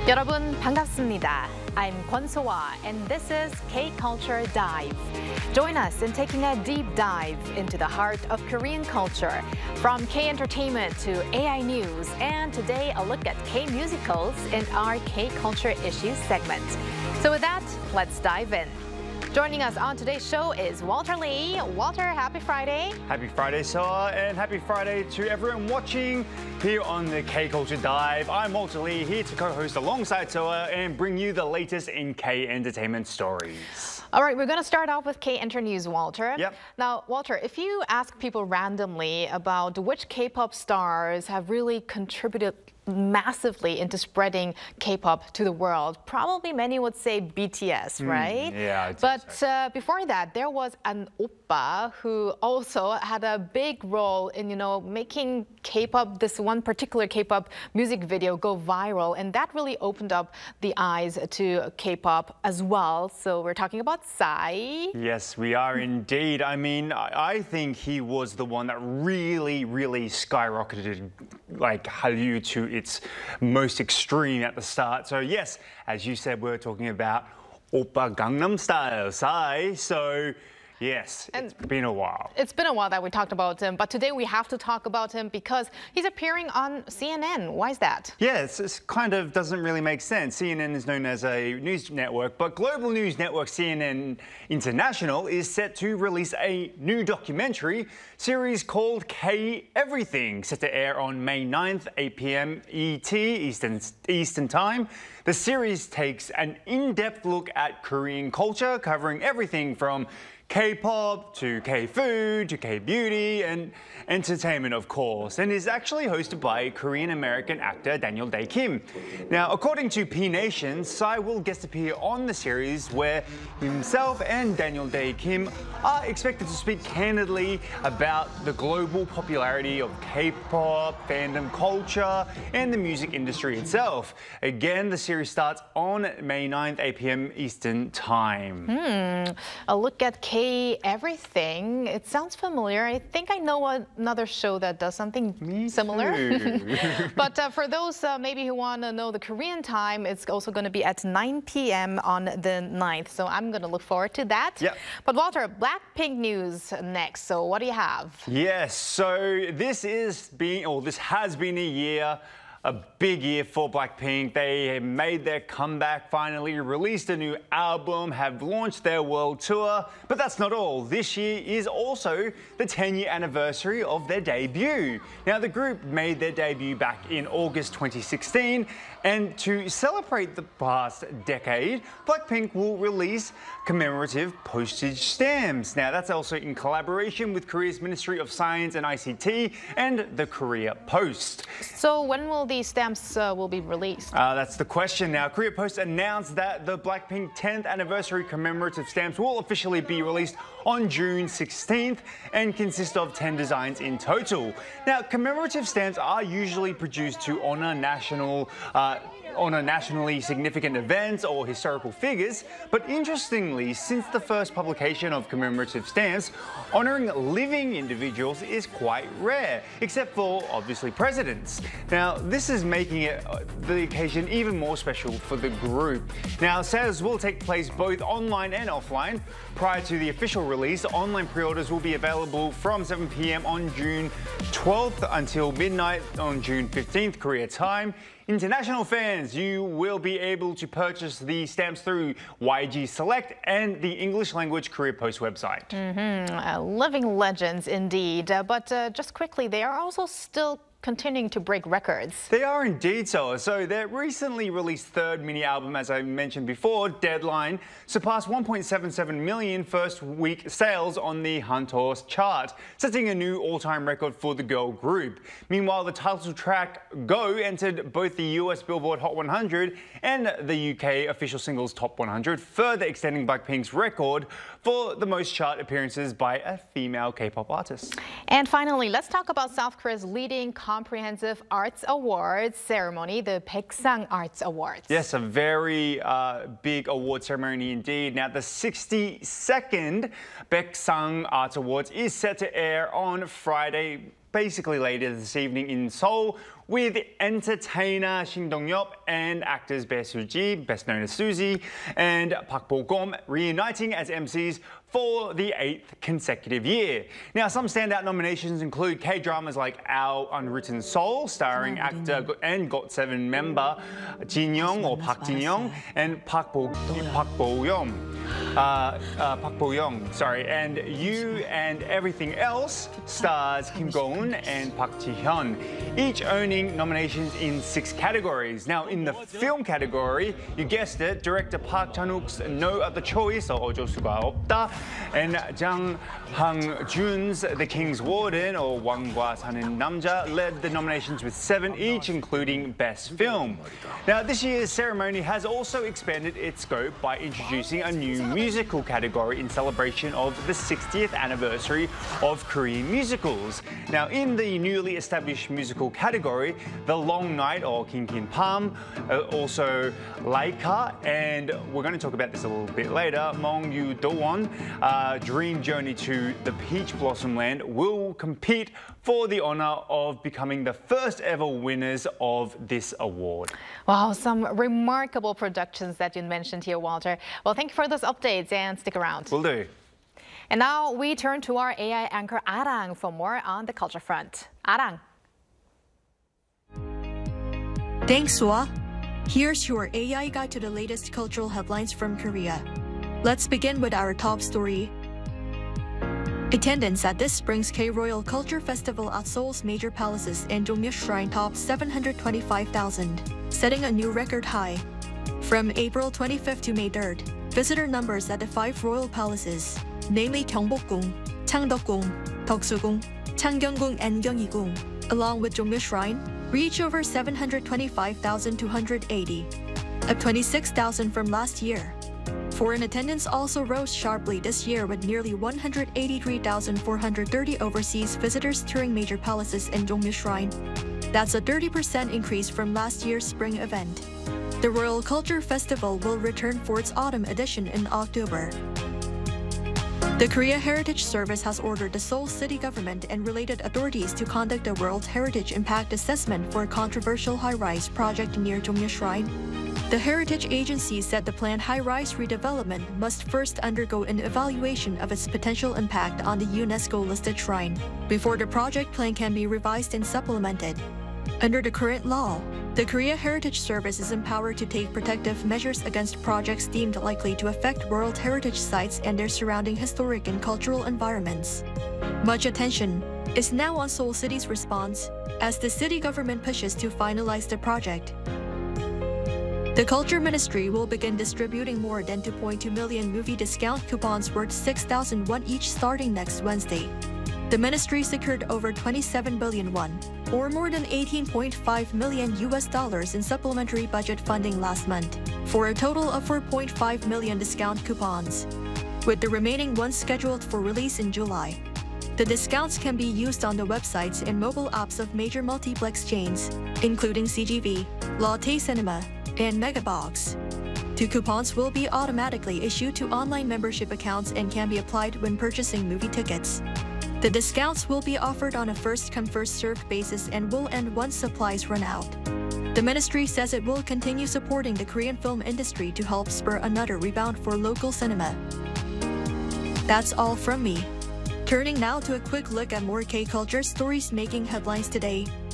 여러분 반갑습니다. I'm Kwon So-ah, and this is K-Culture Dive. Join us in taking a deep dive into the heart of Korean culture, from K-entertainment to AI news, and today a look at K-musicals in our K-Culture Issues segment. So with that, let's dive in. Joining us on today's show is Walter Lee. Walter, happy Friday. Happy Friday, Soa, and happy Friday to everyone watching here on the K-Culture Dive. I'm Walter Lee, here to co-host alongside Soa and bring you the latest in K-entertainment stories. All right, we're going to start off with K-Enter News, Walter. Yep. Now, Walter, if you ask people randomly about which K-pop stars have really contributed massively into spreading K-pop to the world, probably many would say BTS, right? Yeah, But before that, there was an oppa who also had a big role in, making K-pop, this one particular K-pop music video go viral, and that really opened up the eyes to K-pop as well. So we're talking about Psy. Yes, we are indeed. I mean, I think he was the one that really skyrocketed Hallyu to its most extreme at the start. So yes, as you said, we're talking about Oppa Gangnam Style, Psy. So yes, it's been a while. It's been a while that we talked about him, but today we have to talk about him because he's appearing on CNN. Why is that? Yeah, it kind of doesn't really make sense. CNN is known as a news network, but global news network CNN International is set to release a new documentary series called K Everything, set to air on May 9th, 8 p.m. ET, Eastern Time. The series takes an in-depth look at Korean culture, covering everything from K-pop to K-food to K-beauty and entertainment, of course, and is actually hosted by Korean-American actor Daniel Dae Kim. Now, according to P Nation, Psy will guest appear on the series, where himself and Daniel Dae Kim are expected to speak candidly about the global popularity of K-pop, fandom culture, and the music industry itself. Again, the series starts on May 9th, 8 p.m. Eastern Time. A look at K Everything. It sounds familiar. I think I know another show that does something similar. But for those maybe who want to know the Korean time, it's also going to be at 9 p.m. on the 9th. So I'm going to look forward to that. Yep. But Walter, Blackpink news next. So what do you have? Yes, so this has been a big year for Blackpink. They have made their comeback finally, released a new album, have launched their world tour. But that's not all. This year is also the 10-year anniversary of their debut. Now, the group made their debut back in August 2016. And to celebrate the past decade, Blackpink will release commemorative postage stamps. Now, that's also in collaboration with Korea's Ministry of Science and ICT and the Korea Post. So when will these stamps will be released? That's the question now. Korea Post announced that the Blackpink 10th anniversary commemorative stamps will officially be released on June 16th and consist of 10 designs in total. Now, commemorative stamps are usually produced to honor nationally significant events or historical figures, but interestingly, since the first publication of commemorative stamps, honoring living individuals is quite rare, except for obviously presidents. Now, this is making it the occasion even more special for the group. Now, sales will take place both online and offline. Prior to the official release, online pre-orders will be available from 7 p.m. on June 12th until midnight on June 15th, Korea time. International fans, you will be able to purchase the stamps through YG Select and the English language Korea Post website. Living legends indeed. But just quickly, they are also still continuing to break records. They are indeed so. So their recently released third mini album, as I mentioned before, Deadline, surpassed 1.77 million first week sales on the Hantos chart, setting a new all-time record for the girl group. Meanwhile, the title track Go entered both the US Billboard Hot 100 and the UK official singles Top 100, further extending Blackpink's record for the most chart appearances by a female K-pop artist. And finally, let's talk about South Korea's leading Comprehensive Arts Awards ceremony, the Baeksang Arts Awards. Yes, a very big award ceremony indeed. Now, the 62nd Baeksang Arts Awards is set to air on Friday, basically later this evening in Seoul with entertainer Shin Dong-yeop and actors Bae Soo-ji, best known as Suzy, and Park Bo-gum reuniting as MCs for the 8th consecutive year. Now, some standout nominations include K-dramas like Our Unwritten Soul, starring actor and GOT7 member Jin-young or Park Jin-young and Park Bo-young, and You and Everything Else stars Kim Go-eun and Park Ji-hyun, each owning nominations in 6 categories. Now, in the film category, you guessed it, director Park Chan-wook's No Other Choice, or 어쩔 수가 없다, and Jang Hang-jun's The King's Warden, or 왕과 사는 남자, led the nominations with 7 each, including Best Film. Now, this year's ceremony has also expanded its scope by introducing a new musical category in celebration of the 60th anniversary of Korean musicals. Now, in the newly established musical category, The Long Night, or King Kin Pam, also Laika, and we're going to talk about this a little bit later, Mong Yu Do-won, Dream Journey to the Peach Blossom Land, will compete for the honor of becoming the first ever winners of this award. Wow, some remarkable productions that you mentioned here, Walter. Well, thank you for those updates and stick around. Will do. And now we turn to our AI anchor Arang for more on the culture front. Arang. Thanks, Sua. Here's your AI guide to the latest cultural headlines from Korea. Let's begin with our top story. Attendance at this spring's K-Royal Culture Festival at Seoul's major palaces and Dongmyo Shrine topped 725,000, setting a new record high. From April 25th to May 3rd, visitor numbers at the 5 royal palaces, namely Gyeongbokgung, Changdeokgung, Deoksugung, Changgyeonggung and Gyeongnigung, along with Dongmyo Shrine, reached over 725,280, up 26,000 from last year. Foreign attendance also rose sharply this year with nearly 183,430 overseas visitors touring major palaces and Dongmyo Shrine. That's a 30% increase from last year's spring event. The Royal Culture Festival will return for its autumn edition in October. The Korea Heritage Service has ordered the Seoul city government and related authorities to conduct a World Heritage Impact Assessment for a controversial high-rise project near Dongmyo Shrine. The Heritage Agency said the planned high-rise redevelopment must first undergo an evaluation of its potential impact on the UNESCO-listed shrine before the project plan can be revised and supplemented. Under the current law, the Korea Heritage Service is empowered to take protective measures against projects deemed likely to affect World Heritage sites and their surrounding historic and cultural environments. Much attention is now on Seoul City's response as the city government pushes to finalize the project. The Culture Ministry will begin distributing more than 2.2 million movie discount coupons worth 6,000 won each starting next Wednesday. The ministry secured over 27 billion won, or more than $18.5 million in supplementary budget funding last month, for a total of 4.5 million discount coupons, with the remaining ones scheduled for release in July. The discounts can be used on the websites and mobile apps of major multiplex chains, including CGV, Lotte Cinema, and Megabox. 2 coupons will be automatically issued to online membership accounts and can be applied when purchasing movie tickets. The discounts will be offered on a first-come, first-served basis and will end once supplies run out. The ministry says it will continue supporting the Korean film industry to help spur another rebound for local cinema. That's all from me. Turning now to a quick look at more K-culture stories making headlines today.